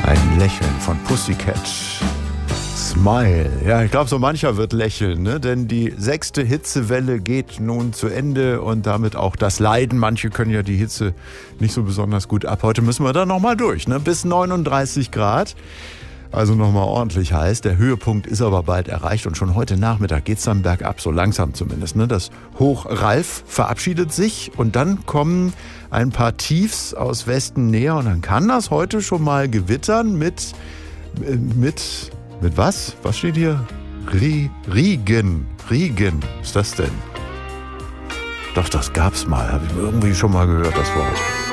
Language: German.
Ein Lächeln von Pussycat. Smile. Ja, ich glaube, so mancher wird lächeln, ne? Denn die 6. Hitzewelle geht nun zu Ende und damit auch das Leiden. Manche können ja die Hitze nicht so besonders gut ab. Heute müssen wir da nochmal durch, ne? Bis 39 Grad. Also nochmal ordentlich heiß. Der Höhepunkt ist aber bald erreicht und schon heute Nachmittag geht es dann bergab, so langsam zumindest. Ne? Das Hoch Ralf verabschiedet sich und dann kommen ein paar Tiefs aus Westen näher und dann kann das heute schon mal gewittern mit was? Was steht hier? Regen. Regen. Was ist das denn? Doch, das gab's mal. Habe ich irgendwie schon mal gehört, das Wort.